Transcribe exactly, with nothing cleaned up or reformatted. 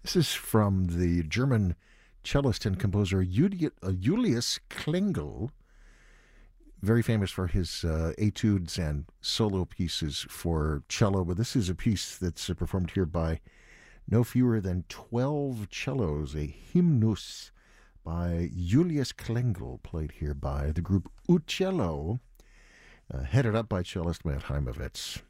This is from the German cellist and composer Juli- uh, Julius Klengel, very famous for his uh, etudes and solo pieces for cello. But this is a piece that's uh, performed here by no fewer than twelve cellos, a hymnus by Julius Klengel, played here by the group Uccello, uh, headed up by cellist Matt Heimovitz.